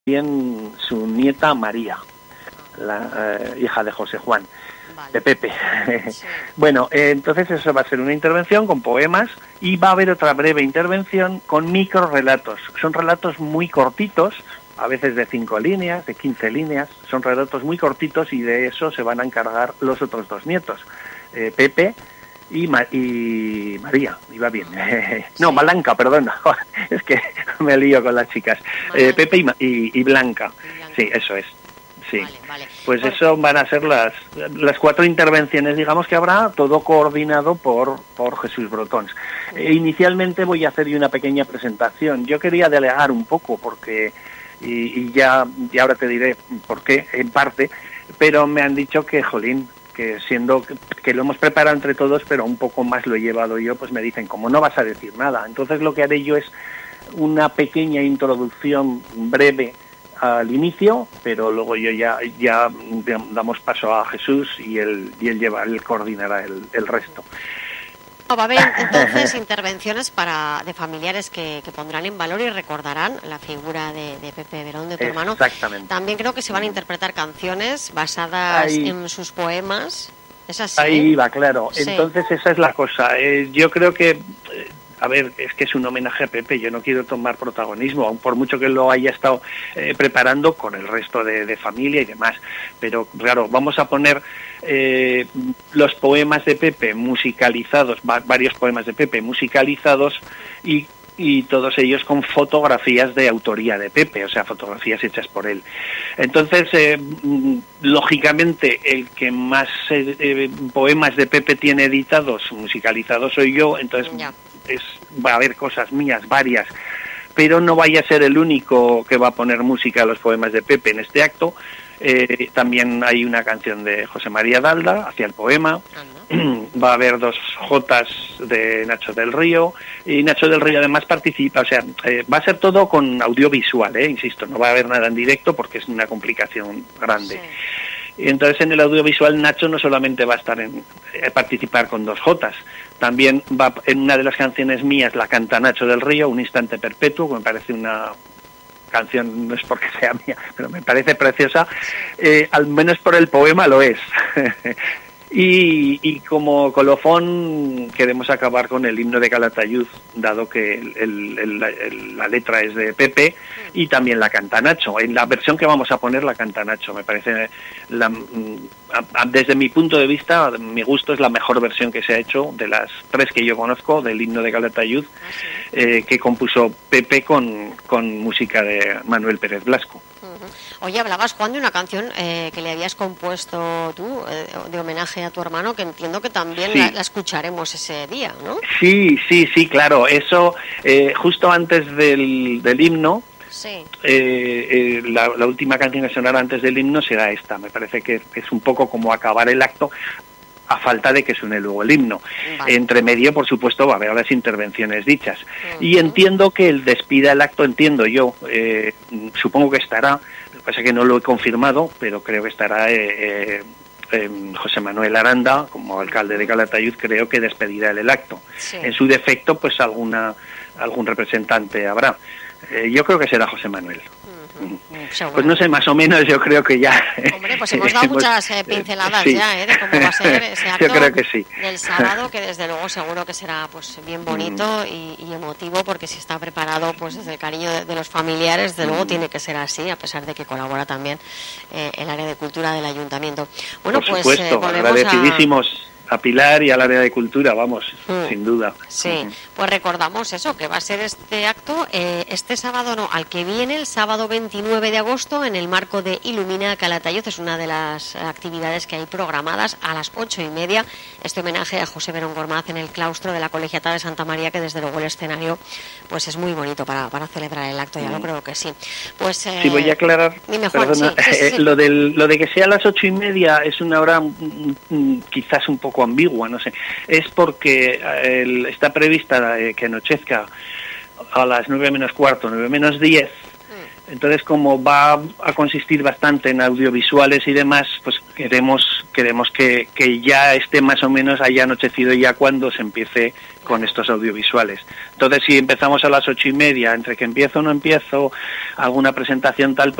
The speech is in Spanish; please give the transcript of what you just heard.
también su nieta María, la hija de José Juan, Vale. de Pepe. Sí. Bueno, entonces eso va a ser una intervención con poemas y va a haber otra breve intervención con microrelatos. Son relatos muy cortitos, a veces de 5 líneas, de 15 líneas, son relatos muy cortitos y de eso se van a encargar los otros dos nietos, Pepe y María, iba bien. No, Sí. Blanca, perdona, es que me lío con las chicas. Vale. Pepe y Blanca, Y Blanca. sí, eso es. Sí. Vale. Pues Bueno, eso van a ser las 4 intervenciones, digamos, que habrá, todo coordinado por Jesús Brotons. Inicialmente voy a hacer una pequeña presentación. Yo quería delegar un poco, porque y ahora te diré por qué, en parte, pero me han dicho que, jolín, que siendo que lo hemos preparado entre todos, pero un poco más lo he llevado yo, pues me dicen, como no vas a decir nada. Entonces lo que haré yo es una pequeña introducción breve al inicio, pero luego yo ya damos paso a Jesús y él coordinará el resto. va a haber entonces intervenciones de familiares que pondrán en valor y recordarán la figura de Pepe Verón, de tu hermano. Exactamente. También creo que se van a interpretar canciones basadas en sus poemas. ¿Es así? Ahí va, claro. Sí. Entonces esa es la cosa. Yo creo que... A ver, es que es un homenaje a Pepe, yo no quiero tomar protagonismo, aun por mucho que lo haya estado preparando con el resto de familia y demás. Pero claro, vamos a poner los poemas de Pepe musicalizados, varios poemas de Pepe musicalizados y todos ellos con fotografías de autoría de Pepe, o sea, fotografías hechas por él. Entonces, lógicamente, el que más poemas de Pepe tiene editados, musicalizados, soy yo, entonces... Ya. Va a haber cosas mías, varias, pero no vaya a ser el único que va a poner música a los poemas de Pepe en este acto. También hay una canción de José María Dalda hacia el poema. Va a haber 2 jotas de Nacho del Río, y Nacho del Río además participa, o sea, va a ser todo con audiovisual, insisto, no va a haber nada en directo porque es una complicación grande. Sí. Y entonces en el audiovisual Nacho no solamente va a estar participar con 2 jotas, también va en una de las canciones mías, la canta Nacho del Río, Un instante perpetuo, que me parece una canción, no es porque sea mía, pero me parece preciosa, al menos por el poema lo es. Y como colofón queremos acabar con el himno de Calatayud, dado que la letra es de Pepe y también la canta Nacho. En la versión que vamos a poner la canta Nacho. Me parece, desde mi punto de vista, mi gusto es la mejor versión que se ha hecho de las 3 que yo conozco del himno de Calatayud, que compuso Pepe con música de Manuel Pérez Blasco. Oye, hablabas, Juan, de una canción que le habías compuesto tú, de homenaje a tu hermano, que entiendo que también Sí. la escucharemos ese día, ¿no? Sí, claro. Eso, justo antes del himno, Sí. la última canción que sonará antes del himno será esta. Me parece que es un poco como acabar el acto, a falta de que suene luego el himno. Vale. Entre medio, por supuesto, va a haber las intervenciones dichas. Y entiendo que el despida el acto, entiendo yo, supongo que estará, lo que pasa es que no lo he confirmado, pero creo que estará José Manuel Aranda, como alcalde de Calatayud, creo que despedirá el acto. Sí. En su defecto, pues algún representante habrá. Yo creo que será José Manuel. Seguro. Pues no sé, más o menos yo creo que ya... Hombre, pues hemos dado muchas pinceladas sí. ya, de cómo va a ser ese acto Yo creo que sí. del sábado, que desde luego seguro que será pues bien bonito y emotivo, porque si está preparado pues desde el cariño de los familiares, desde luego tiene que ser así, a pesar de que colabora también el área de cultura del ayuntamiento. Bueno, por supuesto, volvemos agradecidísimos a Pilar y al área de cultura, vamos, sin duda. Sí, pues recordamos eso, que va a ser este acto este sábado, no, al que viene, el sábado 29 de agosto, en el marco de Ilumina Calatayud. Es una de las actividades que hay programadas a las 8:30, este homenaje a José Verón Gormaz en el claustro de la Colegiata de Santa María, que desde luego el escenario pues es muy bonito para celebrar el acto, ya lo creo que sí. Pues sí, voy a aclarar, dime, Juan, perdona, sí. lo de que sea a las 8:30 es una hora quizás un poco ambigua, no sé, es porque está prevista que anochezca a las 9 menos cuarto, 9 menos 10, Entonces, como va a consistir bastante en audiovisuales y demás, pues queremos que ya esté más o menos haya anochecido ya cuando se empiece con estos audiovisuales. Entonces, si empezamos a las 8:30, entre que empiezo o no empiezo alguna presentación tal, pues